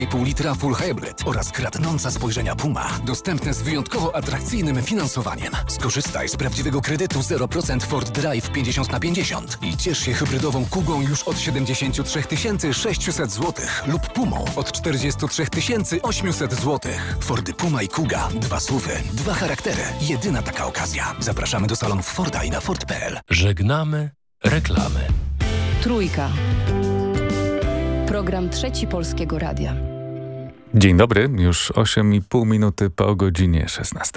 pół litra Full Hybrid oraz kradnąca spojrzenia Puma. Dostępne z wyjątkowo atrakcyjnym finansowaniem. Skorzystaj z prawdziwego kredytu 0% Ford Drive 50/50 i ciesz się hybrydową Kugą już od 73 600 zł lub Pumą od 43 800 zł. Fordy Puma i Kuga. 2 SUV-y, 2 charaktery. Jedyna taka okazja. Zapraszamy do salonów Forda i na Ford.pl. Żegnamy reklamy. Trójka. Program Trzeci Polskiego Radia. Dzień dobry, już 8,5 minuty po godzinie 16.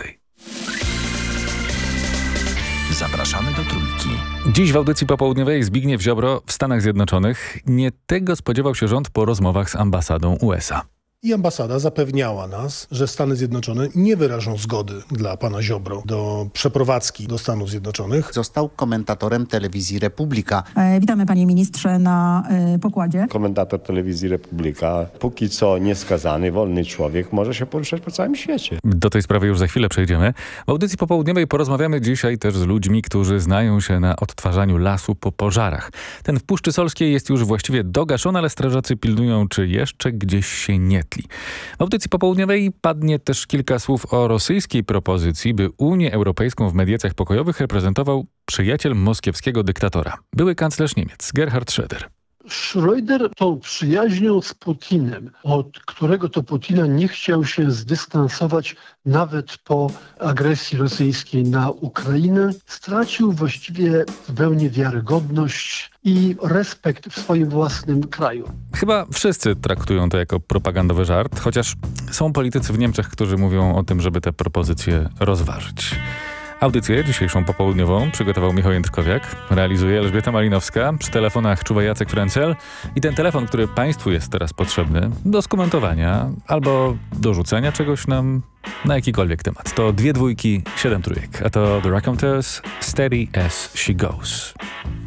Zapraszamy do Trójki. Dziś w audycji popołudniowej Zbigniew Ziobro w Stanach Zjednoczonych. Nie tego spodziewał się rząd po rozmowach z ambasadą USA. I ambasada zapewniała nas, że Stany Zjednoczone nie wyrażą zgody dla pana Ziobro do przeprowadzki do Stanów Zjednoczonych. Został komentatorem telewizji Republika. Witamy panie ministrze na pokładzie. Komentator telewizji Republika, póki co nieskazany, wolny człowiek, może się poruszać po całym świecie. Do tej sprawy już za chwilę przejdziemy. W audycji popołudniowej porozmawiamy dzisiaj też z ludźmi, którzy znają się na odtwarzaniu lasu po pożarach. Ten w Puszczy Solskiej jest już właściwie dogaszony, ale strażacy pilnują, czy jeszcze gdzieś się nie tli. W audycji popołudniowej padnie też kilka słów o rosyjskiej propozycji, by Unię Europejską w mediacjach pokojowych reprezentował przyjaciel moskiewskiego dyktatora, były kanclerz Niemiec Gerhard Schröder. Schröder tą przyjaźnią z Putinem, od którego to Putina nie chciał się zdystansować nawet po agresji rosyjskiej na Ukrainę, stracił właściwie zupełnie wiarygodność i respekt w swoim własnym kraju. Chyba wszyscy traktują to jako propagandowy żart, chociaż są politycy w Niemczech, którzy mówią o tym, żeby te propozycje rozważyć. Audycję dzisiejszą popołudniową przygotował Michał Jędrkowiak, realizuje Elżbieta Malinowska, przy telefonach czuwa Jacek Frencel i ten telefon, który Państwu jest teraz potrzebny do skomentowania albo do rzucenia czegoś nam na jakikolwiek temat. To 2 2 7 3, a to The Raconteurs, Steady as She Goes.